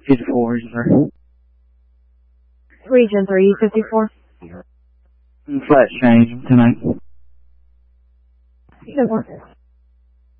54, sir. Region 354. Flat change tonight. Good one.